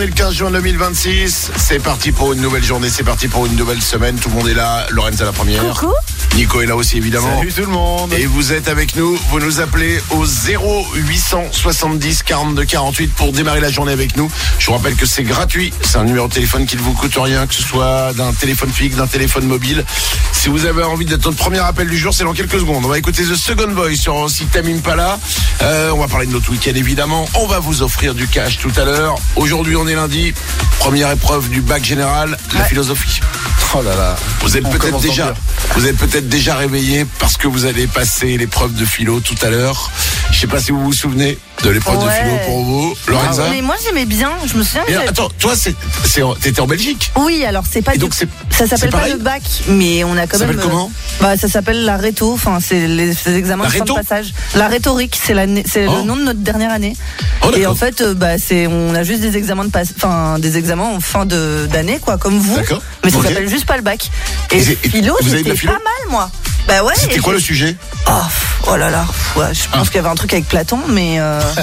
Le 15 juin 2026, c'est parti pour une nouvelle journée, c'est parti pour une nouvelle semaine. Tout le monde est là, Lorenza la première. Coucou. Nico est là aussi évidemment. Salut tout le monde. Et vous êtes avec nous, vous nous appelez au 0870 42 48 pour démarrer la journée avec nous. Je vous rappelle que c'est gratuit, c'est un numéro de téléphone qui ne vous coûte rien, que ce soit d'un téléphone fixe, d'un téléphone mobile. Si vous avez envie d'être notre premier appel du jour, c'est dans quelques secondes. On va écouter The Second Voice sur aussi Tamim Pala. On va parler de notre week-end évidemment. On va vous offrir du cash tout à l'heure. Aujourd'hui on est lundi, première épreuve du bac général, la philosophie. Oh là là. Vous êtes peut-être déjà réveillé parce que vous allez passer l'épreuve de philo tout à l'heure. Je sais pas si vous vous souvenez de l'épreuve de philo pour vous, Lorenza. Mais moi j'aimais bien, je me souviens. Et attends, toi t'étais en Belgique. Oui, alors c'est pas. Et donc ça s'appelle pas le bac, mais on a quand ça même. Ça s'appelle comment? Ça s'appelle la réto. Enfin, c'est les examens de fin de passage. La rhétorique, c'est le nom de notre dernière année. Oh, et en fait, on a juste des examens des examens en fin d'année, quoi, comme vous. D'accord. Mais ça s'appelle juste pas le bac. Et philo, j'étais pas mal, moi. Bah ouais. C'était quoi le sujet? Oh là là, ouais, je pense qu'il y avait un truc avec Platon, mais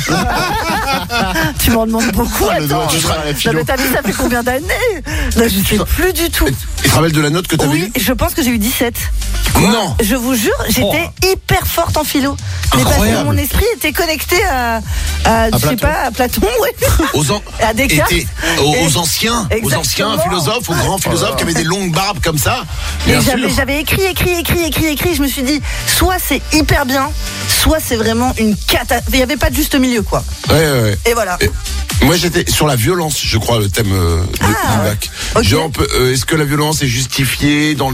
tu m'en demandes beaucoup. Attends, t'as vu, ça fait combien d'années? Là, je sais plus du tout. Et tu te rappelles de la note que t'avais eue? Oui, je pense que j'ai eu 17. Non. Je vous jure, j'étais hyper forte en philo. Mais parce que mon esprit était connecté à Platon, ouais. À Descartes. Aux anciens philosophes, aux grands philosophes qui avaient des longues barbes comme ça. J'avais écrit. Je me suis dit, soit c'est hyper bien, soit c'est vraiment une catastrophe. Il n'y avait pas de juste milieu, quoi. Ouais. Et voilà. Moi j'étais sur la violence, je crois, le thème du bac. Okay. Genre, est-ce que la violence est justifiée dans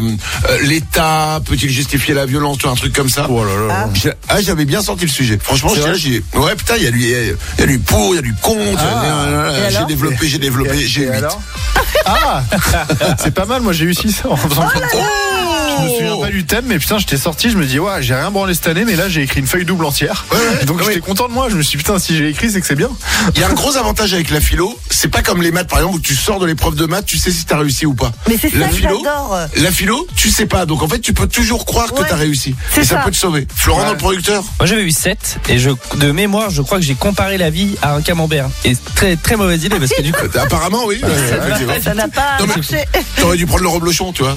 l'État peut-il justifier la violence, un truc comme ça? Oh là là. J'avais bien sorti le sujet. Franchement, il y a du pour, il y a du contre. J'ai développé, j'ai 8. C'est pas mal, moi j'ai eu 6 en faisant comme ça. Je me souviens pas du thème, mais putain, j'étais sorti, je me dis, ouais, j'ai rien branlé cette année, mais là, j'ai écrit une feuille double entière. Ouais. Donc, j'étais content de moi. Je me suis dit, putain, si j'ai écrit, c'est que c'est bien. Il y a un gros avantage avec la philo, c'est pas comme les maths, par exemple, où tu sors de l'épreuve de maths, tu sais si t'as réussi ou pas. Mais c'est ça que j'adore. La philo, tu sais pas. Donc, en fait, tu peux toujours croire que t'as réussi. Et ça peut te sauver. Florent, notre producteur. Moi, j'avais eu 7, et de mémoire, je crois que j'ai comparé la vie à un camembert. Et très, très mauvaise idée, parce que du coup. Apparemment, oui. Ça n'a pas marché. T'aurais dû prendre le reblochon, tu vois.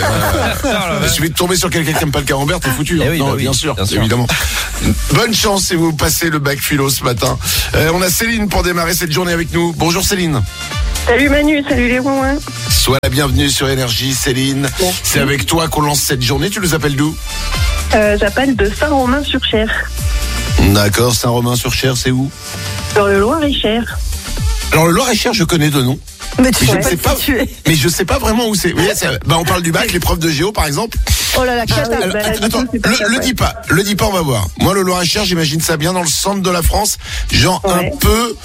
Il suffit de tomber sur quelqu'un qui n'aime pas le camembert, t'es foutu. Bien sûr, évidemment. Bonne chance si vous passez le bac philo ce matin. On a Céline pour démarrer cette journée avec nous. Bonjour Céline. Salut Manu, salut les Romains. Sois la bienvenue sur Énergie, Céline. Merci. C'est avec toi qu'on lance cette journée. Tu nous appelles d'où? J'appelle de Saint-Romain-sur-Cher. D'accord, Saint-Romain-sur-Cher, c'est où? Dans le Loir-et-Cher. Alors le Loir-et-Cher, je connais de nom. Mais tu sais pas situer. Mais je sais pas vraiment où c'est. Vous voyez, on parle du bac, l'épreuve de géo par exemple. Oh là là, attends, le dis pas, on va voir. Moi, le Loir-et-Cher, j'imagine ça bien dans le centre de la France, genre un peu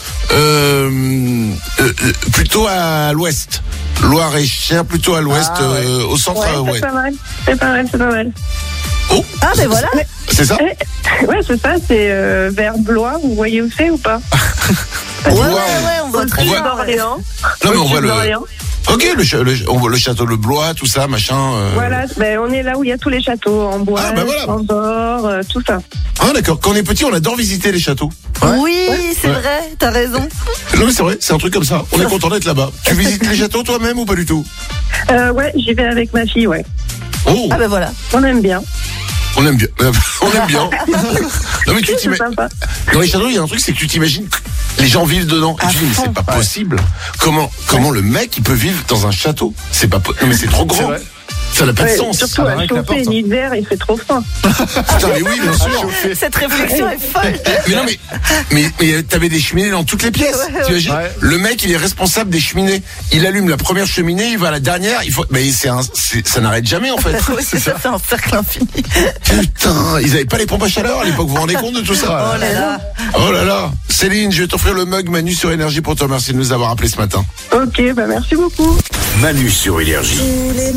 plutôt à l'ouest. Loir-et-Cher, plutôt à l'ouest, au centre. C'est pas mal. Oh. Ah ben voilà. C'est ça? Ouais, c'est ça. C'est vers Blois. Vous voyez où c'est ou pas? Ouais, on voit très bien. d'Orléans. Non, mais on voit Ok, on voit le château de Blois, tout ça, machin. Voilà, on est là où il y a tous les châteaux, en bois, en bord, tout ça. Ah d'accord, quand on est petit, on adore visiter les châteaux. Oui, c'est vrai, t'as raison. Non mais c'est vrai, c'est un truc comme ça, on est content d'être là-bas. Tu visites les châteaux toi-même ou pas du tout? Ouais, j'y vais avec ma fille, ouais. Oh. Ah ben voilà. On aime bien. On aime bien. Non mais tu t'imagines. Dans les châteaux, il y a un truc, c'est que tu t'imagines que les gens vivent dedans. Et tu dis, mais c'est pas possible. Comment le mec il peut vivre dans un château? C'est pas possible. Non mais c'est trop grand. Ça n'a pas de sens. Surtout à chauffer l'hiver, il fait trop froid. Putain, mais oui, bien sûr. Cette réflexion est folle. Mais non, mais t'avais des cheminées dans toutes les pièces. T'imagines? Le mec, il est responsable des cheminées. Il allume la première cheminée, il va à la dernière. Mais ça n'arrête jamais en fait. C'est un cercle infini. Putain, ils avaient pas les pompes à chaleur à l'époque. Vous vous rendez compte de tout ça? Oh là là. Céline, je vais t'offrir le mug Manu sur Énergie pour te remercier de nous avoir appelé ce matin. Ok, merci beaucoup. Manu sur Énergie.